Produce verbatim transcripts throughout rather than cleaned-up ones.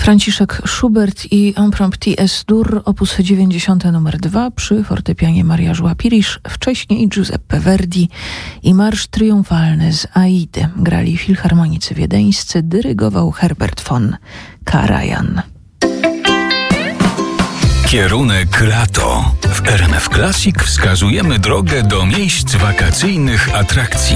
Franciszek Schubert i Impromptu S-dur, opus dziewięćdziesiąty numer dwa przy fortepianie Maria Żłapirisz, wcześniej Giuseppe Verdi i marsz triumfalny z Aidy. Grali filharmonicy wiedeńscy, dyrygował Herbert von Karajan. Kierunek lato. W R M F Classic wskazujemy drogę do miejsc wakacyjnych atrakcji.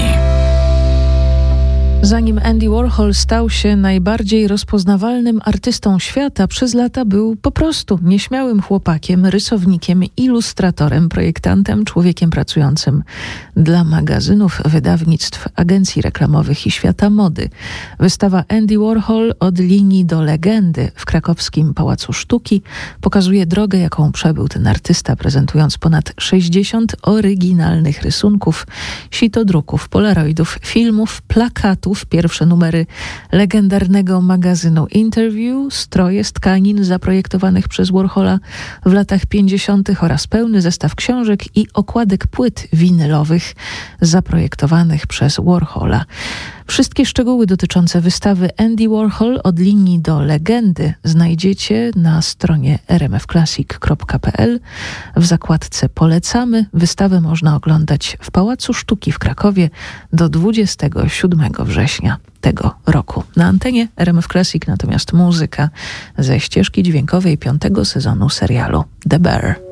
Zanim Andy Warhol stał się najbardziej rozpoznawalnym artystą świata, przez lata był po prostu nieśmiałym chłopakiem, rysownikiem, ilustratorem, projektantem, człowiekiem pracującym dla magazynów, wydawnictw, agencji reklamowych i świata mody. Wystawa Andy Warhol od linii do legendy w krakowskim Pałacu Sztuki pokazuje drogę, jaką przebył ten artysta, prezentując ponad sześćdziesiąt oryginalnych rysunków, sitodruków, polaroidów, filmów, plakatów, pierwsze numery legendarnego magazynu Interview, stroje z tkanin zaprojektowanych przez Warhola w latach pięćdziesiątych oraz pełny zestaw książek i okładek płyt winylowych zaprojektowanych przez Warhola. Wszystkie szczegóły dotyczące wystawy Andy Warhol od linii do legendy znajdziecie na stronie r m f classic kropka p l. W zakładce Polecamy. Wystawę można oglądać w Pałacu Sztuki w Krakowie do dwudziestego siódmego września tego roku. Na antenie R M F Classic natomiast muzyka ze ścieżki dźwiękowej piątego sezonu serialu The Bear.